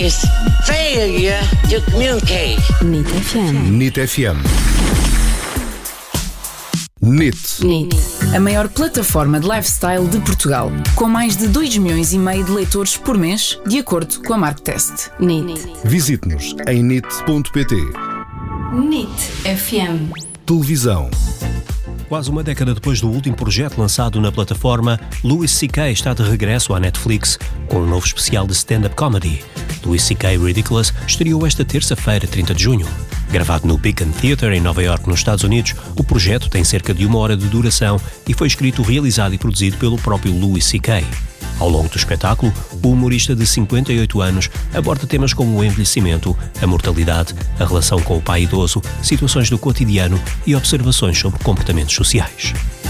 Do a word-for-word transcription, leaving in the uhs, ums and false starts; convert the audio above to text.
is failure to communicate. N I T F M. N I T F M. N I T. N I T. A maior plataforma de lifestyle de Portugal, com mais de dois milhões e meio de leitores por mês, de acordo com a Marktest. N I T. Visite-nos em nit ponto pt. N I T F M. Televisão. Quase uma década depois do último projeto lançado na plataforma, Louis C K está de regresso à Netflix com um novo especial de stand-up comedy. Louis C K Ridiculous estreou esta terça-feira, trinta de junho. Gravado no Beacon Theatre, em Nova Iorque, nos Estados Unidos, o projeto tem cerca de uma hora de duração e foi escrito, realizado e produzido pelo próprio Louis C K. Ao longo do espetáculo, o humorista de cinquenta e oito anos aborda temas como o envelhecimento, a mortalidade, a relação com o pai idoso, situações do cotidiano e observações sobre comportamentos sociais.